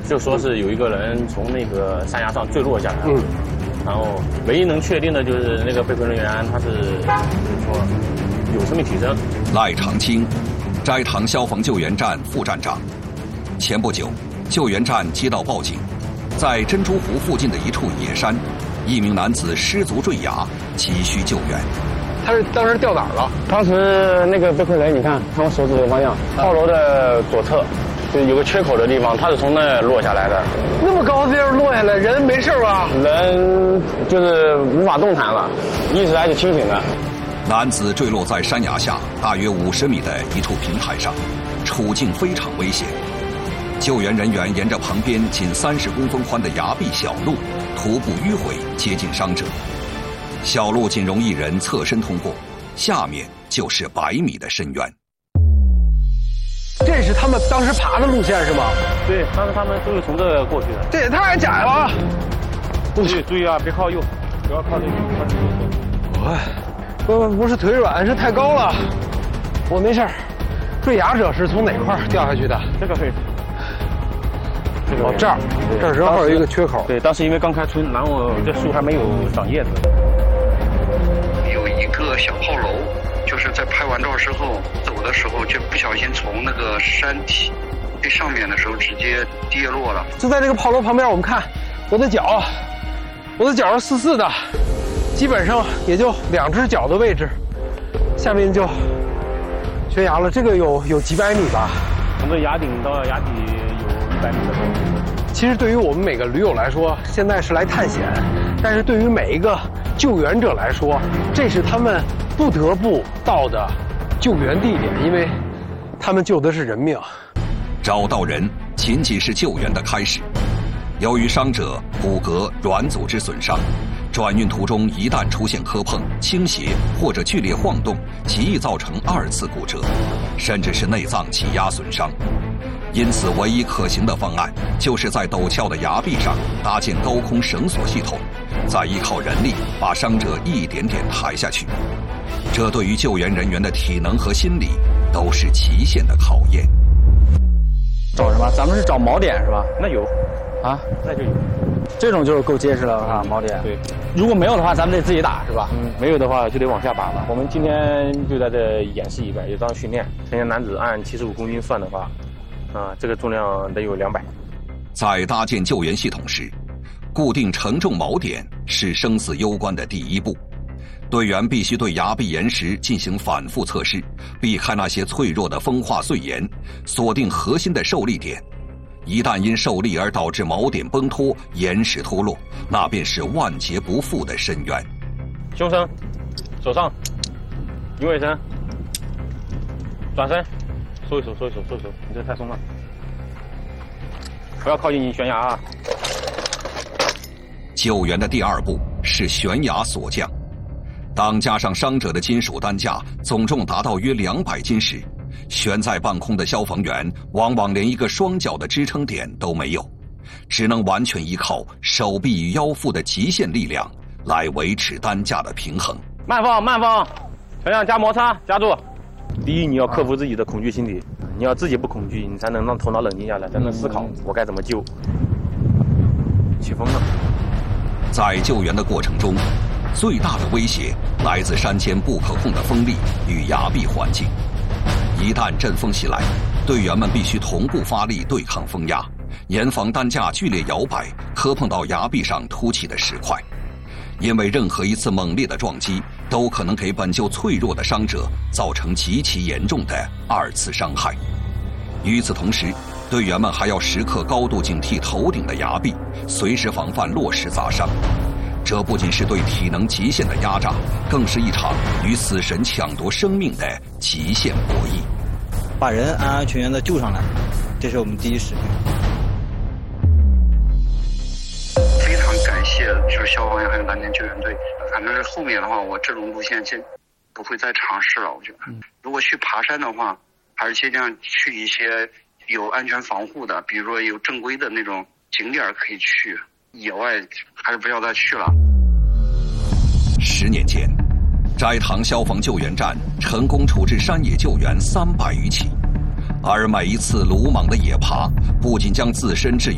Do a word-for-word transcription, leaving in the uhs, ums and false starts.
就说是有一个人从那个山崖上坠落下来，嗯，然后唯一能确定的就是那个被困人员他是就是说有生命体征。 赖长青，斋堂消防救援站副站长。前不久，救援站接到报警，在珍珠湖附近的一处野山，一名男子失足坠崖，急需救援。 他是当时掉哪儿了？ 当时那个被困人，你看，看我手指的方向，炮楼的左侧，就有个缺口的地方，他是从那落下来的。 那么高的地方落下来，人没事吧？ 人就是无法动弹了，意识还是清醒的。 男子坠落在山崖下大约五十米的一处平台上，处境非常危险。救援人员沿着旁边仅三十公分宽的崖壁小路，徒步迂回接近伤者。小路仅容一人侧身通过，下面就是百米的深渊。 这是他们当时爬的路线是吗？ 对，当时他们都是从这过去的。 这也太窄了！ 注意注意啊，别靠右，不要靠这个，靠这个。 哎，不不是腿软，是太高了。我没事儿。坠崖者是从哪块掉下去的？ 这个位置。 哦，这儿，这儿正好有一个缺口。 对，当时因为刚开春，然后这树还没有长叶子。 有一个小炮楼，就是在拍完照之后走的时候，就不小心从那个山体最上面的时候直接跌落了。 就在这个炮楼旁边，我们看我的脚，我的脚是四四的，基本上也就两只脚的位置，下面就悬崖了。这个有有几百米吧？ 从这崖顶到崖底有一百米的高度。 其实对于我们每个驴友来说，现在是来探险，但是对于每一个救援者来说，这是他们不得不到的救援地点，因为他们救的是人命。 找到人仅仅是救援的开始。由于伤者骨骼、软组织损伤，转运途中一旦出现磕碰、倾斜或者剧烈晃动，极易造成二次骨折，甚至是内脏挤压损伤。因此，唯一可行的方案就是在陡峭的崖壁上搭建高空绳索系统，再依靠人力把伤者一点点抬下去。这对于救援人员的体能和心理都是极限的考验。 找什么？咱们是找锚点是吧？ 那有， 啊， 那就有。 这种就是够结实了啊，锚点。 对， 如果没有的话，咱们得自己打是吧？ 嗯，没有的话就得往下拔了。我们今天就在这演示一遍，也当训练。成年男子按七十五公斤算的话，啊，这个重量得有两百。 在搭建救援系统时，固定承重锚点是生死攸关的第一步。队员必须对崖壁岩石进行反复测试，避开那些脆弱的风化碎岩，锁定核心的受力点。一旦因受力而导致锚点崩脱、岩石脱落，那便是万劫不复的深渊。 胸身，手上，鱼尾绳，转身，收一收，收一收，收一收，你这太松了，不要靠近你悬崖啊！ 救援的第二步是悬崖索降。当加上伤者的金属担架总重达到约两百斤时，悬在半空的消防员往往连一个双脚的支撑点都没有，只能完全依靠手臂与腰腹的极限力量来维持担架的平衡。 慢放，慢放，悬崖加摩擦，夹住。第一，你要克服自己的恐惧心理，你要自己不恐惧，你才能让头脑冷静下来，才能思考我该怎么救。起风了。 在救援的过程中，最大的威胁来自山间不可控的风力与崖壁环境。一旦阵风袭来，队员们必须同步发力对抗风压，严防担架剧烈摇摆，磕碰到崖壁上凸起的石块。因为任何一次猛烈的撞击都可能给本就脆弱的伤者造成极其严重的二次伤害。与此同时，队员们还要时刻高度警惕头顶的崖壁，随时防范落石砸伤。这不仅是对体能极限的压榨，更是一场与死神抢夺生命的极限博弈。 把人安安全全的救上来，这是我们第一使命。 非常感谢就是消防员还有蓝天救援队，反正是后面的话，我这种路线先不会再尝试了。我觉得，如果去爬山的话，还是尽量去一些有安全防护的，比如说有正规的那种景点可以去。野外还是不要再去了。 十年间，斋堂消防救援站成功处置山野救援三百余起，而每一次鲁莽的野爬，不仅将自身置于